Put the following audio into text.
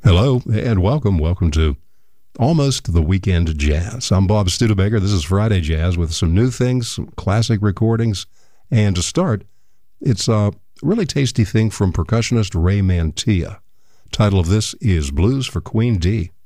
Hello and welcome. Welcome to Almost the Weekend Jazz. I'm Bob Studebaker. This is Friday Jazz with some new things, some classic recordings. And to start, it's a really tasty thing from percussionist Ray Mantilla. Title of this is Blues for Queen D.